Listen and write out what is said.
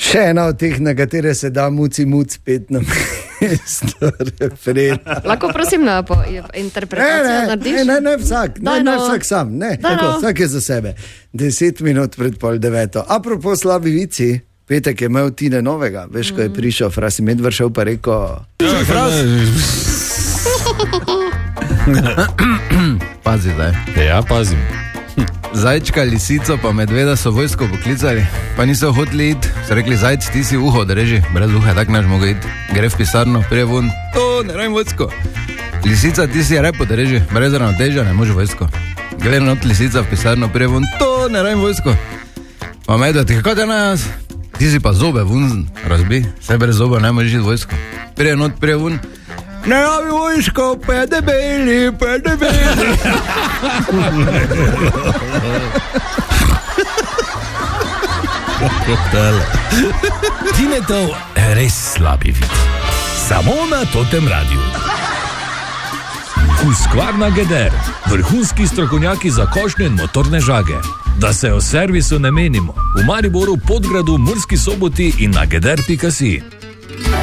Še ena od teh, na katere se da muci spet na mesto referira. Lahko prosim na interpretacijo narediš? Ne, vsak sam, vsak je za sebe. 10 minut pred 8:30. Apropo slabi vici, petek je imel Tine novega, veš, ko je prišel Frasi Medvršev pa rekel... Pazi zdaj. Ja, pazim. Zajčka, lisico pa medveda so vojsko poklicali, pa niso hoteli iti. So rekli, zajc, ti si uho odreži, brez uha tak naš mogo iti. Gre v pisarno, prije vun, to ne rabim vojsko. Lisica, ti si rep odreži, brez ravnotežja ne može vojsko. Gre not lisica v pisarno, prije vun, to ne rabim vojsko. Pa medved, kako te nas? Ti si pa zobe vun razbi, se brez zobe ne možeš iti vojsko. Prije not, prije vun, ne rabi vojsko, pa je debeli. Tinetov res slabi vid. Samo na Totem Radiu. Husqvarna Geder, vrhunski strokovnjaki za košnje in motorne žage. Da se o servisu ne menimo. V Mariboru, Podgradu, Murski Soboti in na geder.si.